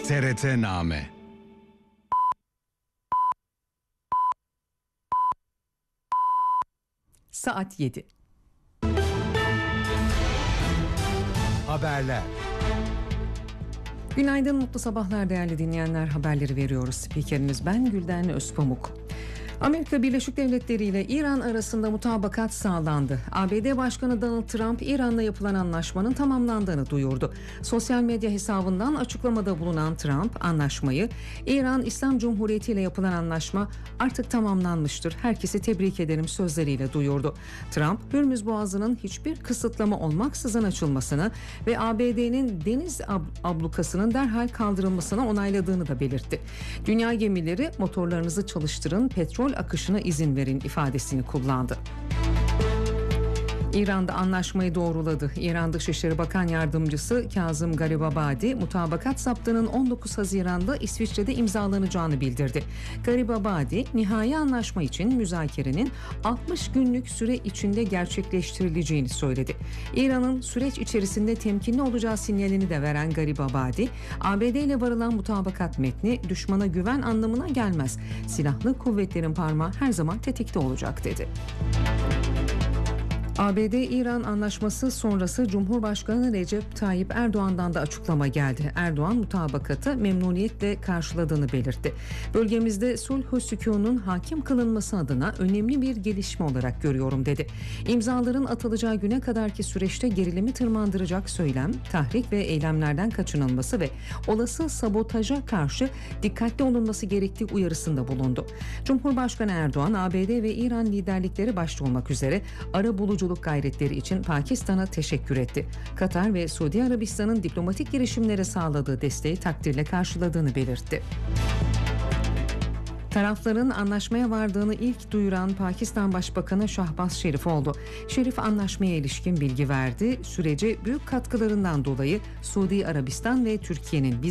TRT-Name. Saat 7. Haberler. Günaydın, mutlu sabahlar değerli dinleyenler. Haberleri veriyoruz. Spikeriniz ben Gülden Özpamuk. Amerika Birleşik Devletleri ile İran arasında mutabakat sağlandı. ABD Başkanı Donald Trump, İran'la yapılan anlaşmanın tamamlandığını duyurdu. Sosyal medya hesabından açıklamada bulunan Trump, anlaşmayı "İran İslam Cumhuriyeti ile yapılan anlaşma artık tamamlanmıştır. Herkesi tebrik ederim" sözleriyle duyurdu. Trump, Hürmüz Boğazı'nın hiçbir kısıtlama olmaksızın açılmasını ve ABD'nin deniz ablukasının derhal kaldırılmasını onayladığını da belirtti. Dünya gemileri motorlarınızı çalıştırın, petrol akışına izin verin ifadesini kullandı. İran'da anlaşmayı doğruladı. İran Dışişleri Bakan Yardımcısı Kazım Garibabadi, mutabakat zaptının 19 Haziran'da İsviçre'de imzalanacağını bildirdi. Garibabadi, nihai anlaşma için müzakerenin 60 günlük süre içinde gerçekleştirileceğini söyledi. İran'ın süreç içerisinde temkinli olacağı sinyalini de veren Garibabadi, ABD ile varılan mutabakat metni düşmana güven anlamına gelmez. Silahlı kuvvetlerin parmağı her zaman tetikte olacak dedi. ABD-İran anlaşması sonrası Cumhurbaşkanı Recep Tayyip Erdoğan'dan da açıklama geldi. Erdoğan mutabakatı memnuniyetle karşıladığını belirtti. "Bölgemizde sulh-u sükunun hakim kılınması adına önemli bir gelişme olarak görüyorum" dedi. İmzaların atılacağı güne kadarki süreçte gerilimi tırmandıracak söylem, tahrik ve eylemlerden kaçınılması ve olası sabotaja karşı dikkatli olunması gerektiği uyarısında bulundu. Cumhurbaşkanı Erdoğan, ABD ve İran liderlikleri başta olmak üzere arabuluculuk gayretleri için Pakistan'a teşekkür etti. Katar ve Suudi Arabistan'ın diplomatik girişimlere sağladığı desteği takdirle karşıladığını belirtti. Tarafların anlaşmaya vardığını ilk duyuran Pakistan Başbakanı Şahbaz Şerif oldu. Şerif anlaşmaya ilişkin bilgi verdi. Sürece büyük katkılarından dolayı Suudi Arabistan ve Türkiye'nin